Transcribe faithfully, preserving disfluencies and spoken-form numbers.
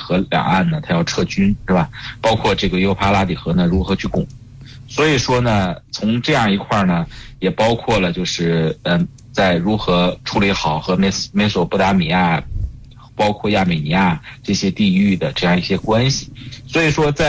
河两岸呢，它要撤军，是吧？包括这个幼发拉底河呢，如何去攻？所以说呢，从这样一块呢，也包括了就是嗯，在如何处理好和美美索不达米亚，包括亚美尼亚这些地域的这样一些关系。所以说在